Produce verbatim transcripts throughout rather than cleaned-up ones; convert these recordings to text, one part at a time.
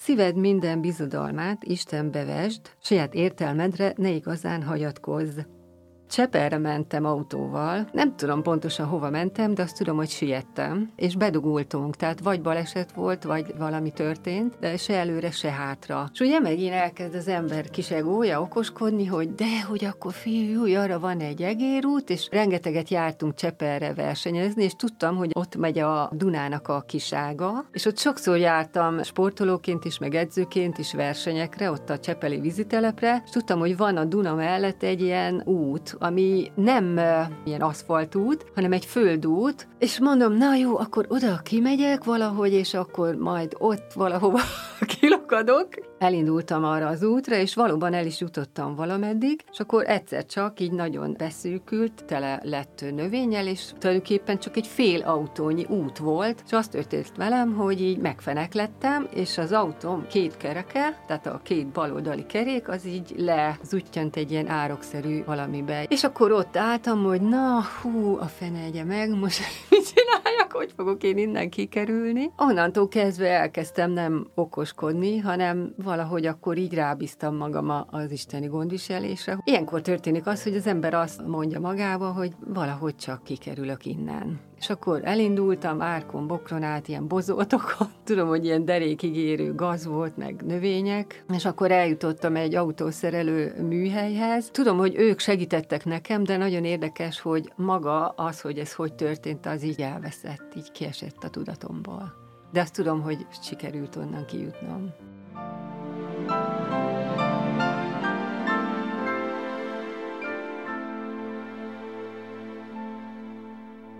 Szíved minden bizodalmát Istenbe vesd, saját értelmedre ne igazán hagyatkozz. Csepelre mentem autóval, nem tudom pontosan hova mentem, de azt tudom, hogy siettem, és bedugultunk, tehát vagy baleset volt, vagy valami történt, de se előre, se hátra. És ugye megint elkezd az ember kis egója okoskodni, hogy de, hogy akkor fiú, arra van egy egérút, és rengeteget jártunk Csepelre versenyezni, és tudtam, hogy ott megy a Dunának a kisága, és ott sokszor jártam sportolóként is, meg edzőként is versenyekre, ott a csepeli vízitelepre, és tudtam, hogy van a Duna mellett egy ilyen út, ami nem uh, ilyen aszfaltút, hanem egy földút, és mondom, na jó, akkor oda kimegyek valahogy, és akkor majd ott valahova kilakadok. Elindultam arra az útra, és valóban el is jutottam valameddig, és akkor egyszer csak így nagyon beszűkült, tele lett növényel, és tulajdonképpen csak egy fél autónyi út volt, és azt történt velem, hogy így megfeneklettem, és az autóm két kereke, tehát a két baloldali kerék, az így lezuttyant egy ilyen árokszerű valamibe. És akkor ott álltam, hogy na, hú, a fene egye meg, most mit csináljak, hogy fogok én innen kikerülni? Onnantól kezdve elkezdtem nem okoskodni, hanem valahogy akkor így rábíztam magam az isteni gondviselésre. Ilyenkor történik az, hogy az ember azt mondja magába, hogy valahogy csak kikerülök innen. És akkor elindultam árkon, bokron át, ilyen bozótokon. Tudom, hogy ilyen derékig érő gaz volt, meg növények. És akkor eljutottam egy autószerelő műhelyhez. Tudom, hogy ők segítettek nekem, de nagyon érdekes, hogy maga az, hogy ez hogy történt, az így elveszett, így kiesett a tudatomból. De azt tudom, hogy sikerült onnan kijutnom.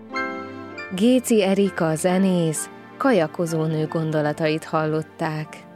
Géci Erika zenész, kajakozónő gondolatait hallották.